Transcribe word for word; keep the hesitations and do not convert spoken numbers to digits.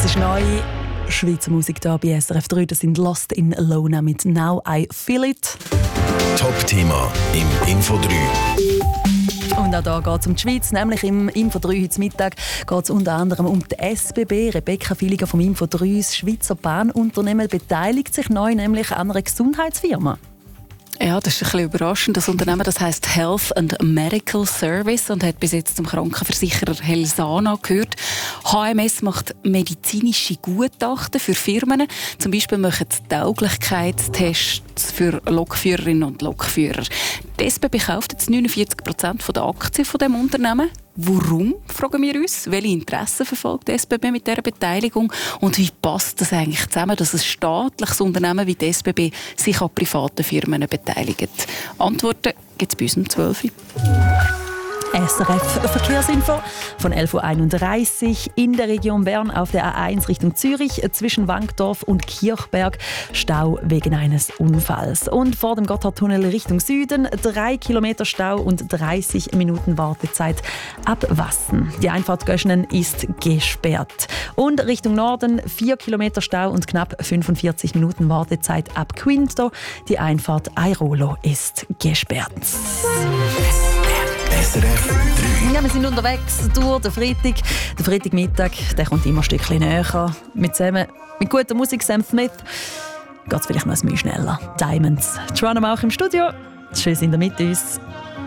Das ist neu. Schweizer Musik hier bei S R F drei. Das sind Lost in Lona mit «Now I Feel It». Top-Thema im Info drei. Und auch hier geht es um die Schweiz, nämlich im Info drei heute Mittag geht es unter anderem um die S B B. Rebecca Villiger vom Info drei, das Schweizer Bahnunternehmen, beteiligt sich neu nämlich an einer Gesundheitsfirma. Ja, das ist ein bisschen überraschend. Das Unternehmen, das heisst Health and Medical Service und hat bis jetzt zum Krankenversicherer Helsana gehört. H M S macht medizinische Gutachten für Firmen. Zum Beispiel machen sie Tauglichkeitstests für Lokführerinnen und Lokführer. Die S B B kauft jetzt neunundvierzig Prozent der Aktien von diesem Unternehmen. Warum, fragen wir uns. Welche Interessen verfolgt die S B B mit dieser Beteiligung? Und wie passt das eigentlich zusammen, dass ein staatliches Unternehmen wie die S B B sich an privaten Firmen beteiligt? Antworten gibt es bei uns um zwölf Uhr. S R F Verkehrsinfo von elf Uhr einunddreißig in der Region Bern auf der A eins Richtung Zürich zwischen Wankdorf und Kirchberg Stau wegen eines Unfalls. Und vor dem Gotthardtunnel Richtung Süden drei Kilometer Stau und dreißig Minuten Wartezeit ab Wassen. Die Einfahrt Göschenen ist gesperrt. Und Richtung Norden vier Kilometer Stau und knapp fünfundvierzig Minuten Wartezeit ab Quinto. Die Einfahrt Airolo ist gesperrt. S R F drei. Ja, wir sind unterwegs durch den Freitag. Der Freitagmittag der kommt immer ein Stückchen näher. Mit, zusammen, mit guter Musik, Sam Smith, geht es vielleicht noch ein bisschen schneller. Diamonds. Joanna auch im Studio. Schön, sind ihr mit uns.